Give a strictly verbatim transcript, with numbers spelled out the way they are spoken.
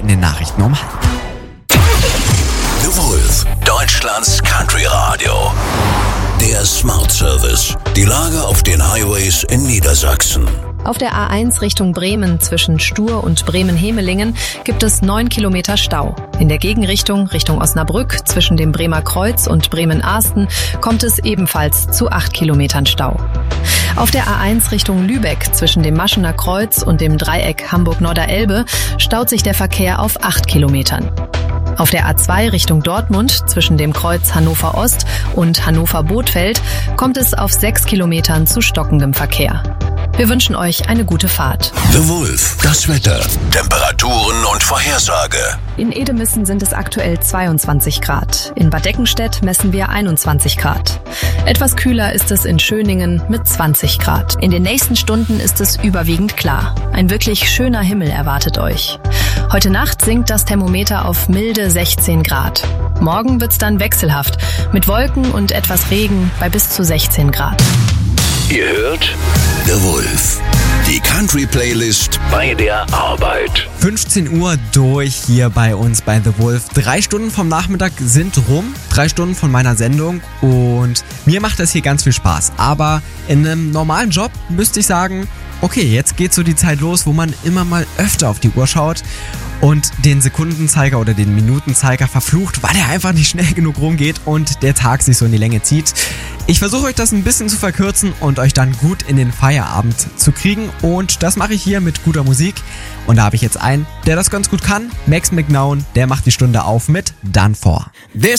in den Nachrichten um halb. The Wolf, Deutschlands Country Radio. Der Smart Service. Die Lage auf den Highways in Niedersachsen. Auf der A eins Richtung Bremen zwischen Stur und Bremen-Hemelingen gibt es neun Kilometer Stau. In der Gegenrichtung Richtung Osnabrück zwischen dem Bremer Kreuz und Bremen-Ahsten kommt es ebenfalls zu acht Kilometern Stau. Auf der A eins Richtung Lübeck zwischen dem Maschener Kreuz und dem Dreieck Hamburg-Norderelbe staut sich der Verkehr auf acht Kilometern. Auf der A zwei Richtung Dortmund zwischen dem Kreuz Hannover Ost und Hannover-Bothfeld kommt es auf sechs Kilometern zu stockendem Verkehr. Wir wünschen euch eine gute Fahrt. The Wolf, das Wetter, Temperaturen und Vorhersage. In Edemissen sind es aktuell zweiundzwanzig Grad. In Bad Deckenstedt messen wir einundzwanzig Grad. Etwas kühler ist es in Schöningen mit zwanzig Grad. In den nächsten Stunden ist es überwiegend klar. Ein wirklich schöner Himmel erwartet euch. Heute Nacht sinkt das Thermometer auf milde sechzehn Grad. Morgen wird's dann wechselhaft, mit Wolken und etwas Regen bei bis zu sechzehn Grad. Ihr hört The Wolf, die Country-Playlist bei der Arbeit. fünfzehn Uhr durch hier bei uns bei The Wolf. Drei Stunden vom Nachmittag sind rum, drei Stunden von meiner Sendung und mir macht das hier ganz viel Spaß. Aber in einem normalen Job müsste ich sagen, okay, jetzt geht so die Zeit los, wo man immer mal öfter auf die Uhr schaut und den Sekundenzeiger oder den Minutenzeiger verflucht, weil er einfach nicht schnell genug rumgeht und der Tag sich so in die Länge zieht. Ich versuche euch das ein bisschen zu verkürzen und euch dann gut in den Feierabend zu kriegen und das mache ich hier mit guter Musik und da habe ich jetzt einen, der das ganz gut kann, Max McNown, der macht die Stunde auf mit Done For. This